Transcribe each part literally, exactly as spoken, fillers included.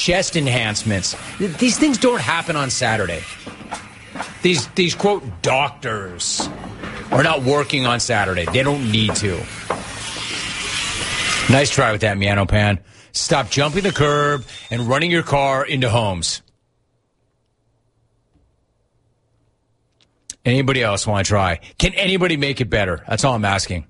chest enhancements. These things don't happen on Saturday. These, these quote, doctors are not working on Saturday. They don't need to. Nice try with that, Miano Pan. Stop jumping the curb and running your car into homes. Anybody else want to try? Can anybody make it better? That's all I'm asking.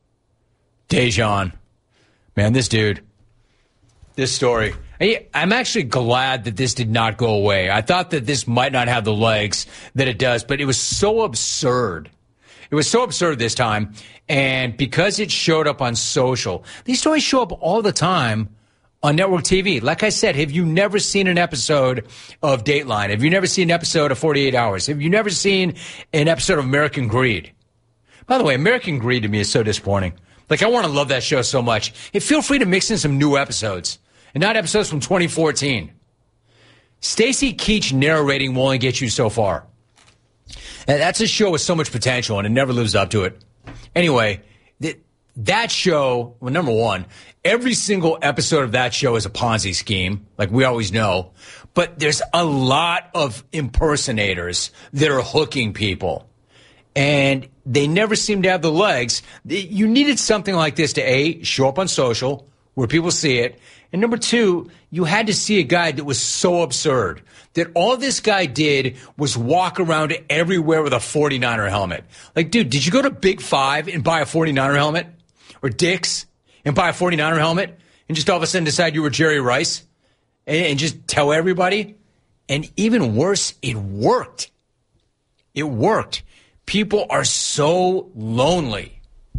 Dejan. Man, this dude. This story. I, I'm actually glad that this did not go away. I thought that this might not have the legs that it does, but it was so absurd. It was so absurd this time. And because it showed up on social, these stories show up all the time on network T V. Like I said, have you never seen an episode of Dateline? Have you never seen an episode of forty-eight hours? Have you never seen an episode of American Greed? By the way, American Greed to me is so disappointing. Like, I want to love that show so much. Hey, feel free to mix in some new episodes and not episodes from twenty fourteen. Stacy Keach narrating will only get you so far. And that's a show with so much potential, and it never lives up to it. Anyway, th- that show, well, number one, every single episode of that show is a Ponzi scheme, like we always know. But there's a lot of impersonators that are hooking people. And they never seem to have the legs. You needed something like this to, A, show up on social, where people see it. And number two, you had to see a guy that was so absurd that all this guy did was walk around everywhere with a forty-niner helmet. Like, dude, did you go to Big Five and buy a forty-niner helmet? Or Dick's and buy a forty-niner helmet? And just all of a sudden decide you were Jerry Rice? And, and just tell everybody? And even worse, it worked. It worked. People are so lonely.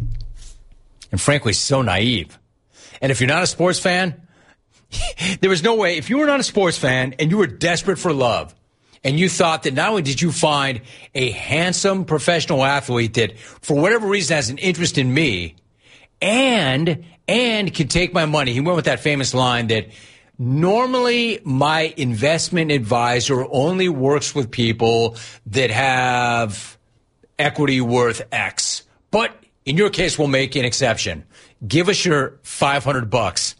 And frankly, so naive. And if you're not a sports fan, there was no way. If you were not a sports fan and you were desperate for love and you thought that not only did you find a handsome professional athlete that for whatever reason has an interest in me and, and can take my money. He went with that famous line that normally my investment advisor only works with people that have equity worth X. But in your case, we'll make an exception. Give us your five hundred bucks.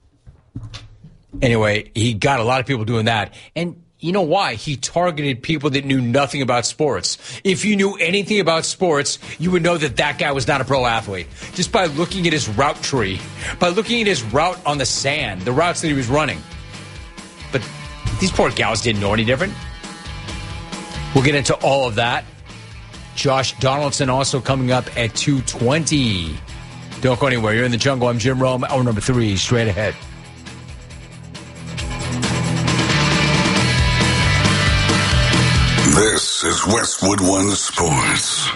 Anyway, he got a lot of people doing that. And you know why? He targeted people that knew nothing about sports. If you knew anything about sports, you would know that that guy was not a pro athlete. Just by looking at his route tree, by looking at his route on the sand, the routes that he was running. But these poor gals didn't know any different. We'll get into all of that. Josh Donaldson also coming up at two twenty. Don't go anywhere. You're in the jungle. I'm Jim Rome. Hour number three, straight ahead. This is Westwood One Sports.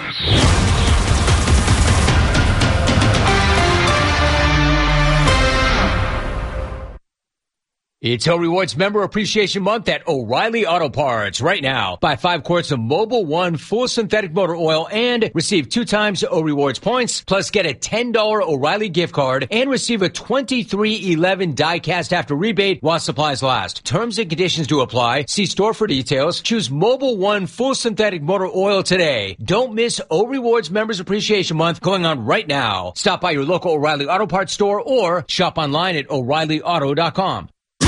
It's O Rewards Member Appreciation Month at O'Reilly Auto Parts. Right now, buy five quarts of Mobil One full synthetic motor oil and receive two times O Rewards points, plus get a ten dollars O'Reilly gift card and receive a twenty-three eleven die-cast after rebate while supplies last. Terms and conditions do apply. See store for details. Choose Mobil One full synthetic motor oil today. Don't miss O Rewards Members Appreciation Month going on right now. Stop by your local O'Reilly Auto Parts store or shop online at O'Reilly Auto dot com.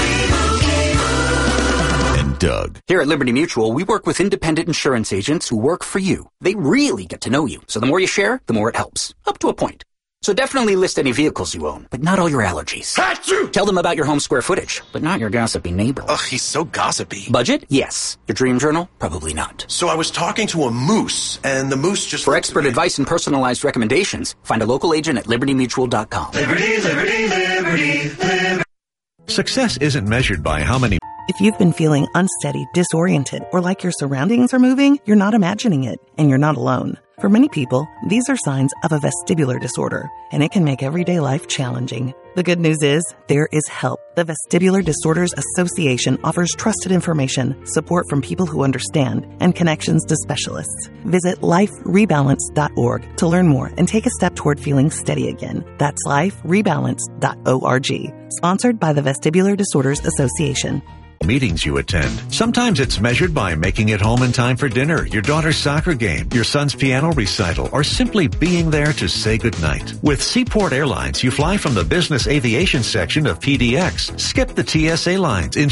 Doug. Here at Liberty Mutual, we work with independent insurance agents who work for you. They really get to know you. So the more you share, the more it helps. Up to a point. So definitely list any vehicles you own, but not all your allergies. Achoo! Tell them about your home square footage, but not your gossipy neighbor. Ugh, he's so gossipy. Budget? Yes. Your dream journal? Probably not. So I was talking to a moose, and the moose just... For expert advice and personalized recommendations, find a local agent at Liberty Mutual dot com. Liberty, Liberty, Liberty, Liberty. Success isn't measured by how many... If you've been feeling unsteady, disoriented, or like your surroundings are moving, you're not imagining it, and you're not alone. For many people, these are signs of a vestibular disorder, and it can make everyday life challenging. The good news is, there is help. The Vestibular Disorders Association offers trusted information, support from people who understand, and connections to specialists. Visit life rebalance dot org to learn more and take a step toward feeling steady again. That's life rebalance dot org. Sponsored by the Vestibular Disorders Association. Meetings you attend. Sometimes it's measured by making it home in time for dinner, your daughter's soccer game, your son's piano recital, or simply being there to say goodnight. With Seaport Airlines, you fly from the business aviation section of P D X. Skip the T S A lines.